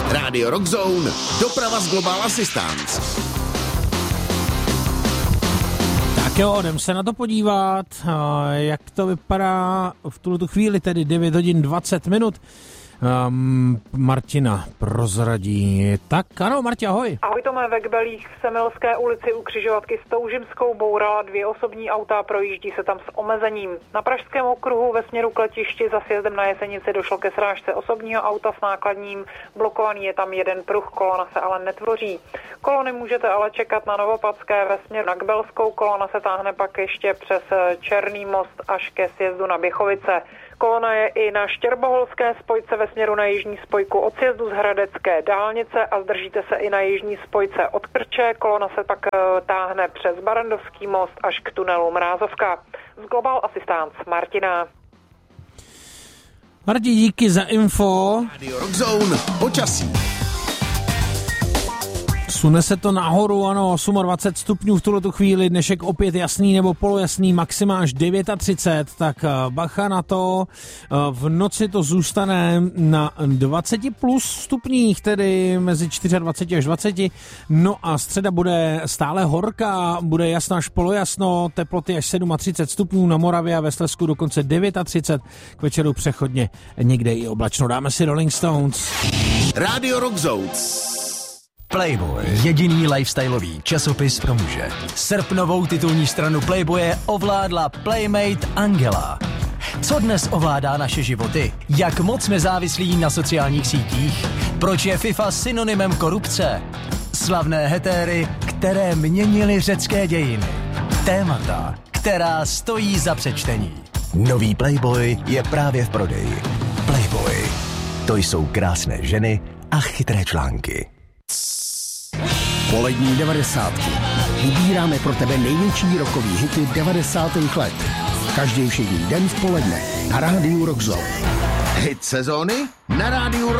Radio Rock Zone, doprava z Global Assistance. Tak jo, jdem se na to podívat, jak to vypadá v tuto chvíli, tedy 9 hodin 20 minut. Martina prozradí. Tak ano, Marti, ahoj. Ahoj Tome, ve Kbelích v Semilské ulici u křižovatky s Toužimskou bourala 2 osobní auta, projíždí se tam s omezením. Na Pražském okruhu ve směru k letišti za sjezdem na Jesenici došlo ke srážce osobního auta s nákladním, blokovaný je tam jeden pruh, kolona se ale netvoří. Kolony můžete ale čekat na Novopadské ve směru na Kbelskou, kolona se táhne pak ještě přes Černý most až ke sjezdu na Běchovice. Kolona je i na Štěrboholské spojce ve směru na jižní spojku od sjezdu z Hradecké dálnice a zdržíte se i na jižní spojce od Krče. Kolona se pak táhne přes Barandovský most až k tunelu Mrázovka. Z Global Assistance Martina. Marti, díky za info. Radio Rock Zone, počasí. Sune se to nahoru, ano, 28 stupňů v tuhletu chvíli, dnešek opět jasný nebo polojasný, maxima až 39, tak bacha na to, v noci to zůstane na 20 plus stupních, tedy mezi 24 až 20, no a středa bude stále horká, bude jasno až polojasno, teploty až 37 stupňů na Moravě a ve Slezsku dokonce 39, k večeru přechodně někde i oblačno. Dáme si Rolling Stones. Radio Rock Zone. Playboy, jediný lifestyleový časopis pro muže. Srpnovou titulní stranu Playboye ovládla Playmate Angela. Co dnes ovládá naše životy? Jak moc jsme závislí na sociálních sítích? Proč je FIFA synonymem korupce? Slavné hetéry, které měnily řecké dějiny. Témata, která stojí za přečtení. Nový Playboy je právě v prodeji. Playboy. To jsou krásné ženy a chytré články. Polední 90. Vybíráme pro tebe největší rockový hity 90. let. Každý všední den v poledne na rádiu Rock Zone. Hit sezóny na rádiu